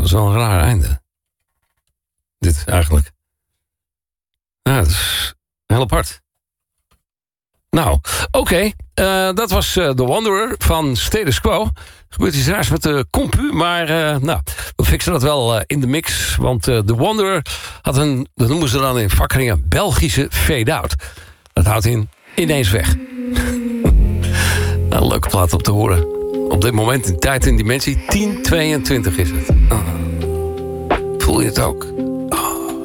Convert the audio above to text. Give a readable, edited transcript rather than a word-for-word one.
is wel een raar einde. Dit eigenlijk. Ja, dat is heel apart. Nou, oké. Dat was The Wanderer van Status Quo. Gebeurt iets raars met de compu, maar we fixen dat wel in de mix. Want The Wanderer had dat noemen ze dan in vakkeringen, Belgische fade-out. Dat houdt in ineens weg. Een leuke plaat om te horen. Op dit moment in tijd en dimensie 10:22 is het. Voel je het ook?